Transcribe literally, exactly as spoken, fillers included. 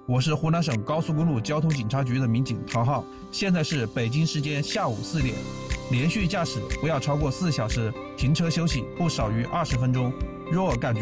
我是湖南省高速公路交通警察局的民警陶浩，现在是北京时间下午四点。连续驾驶不要超过四小时，停车休息不少于二十分钟。若感觉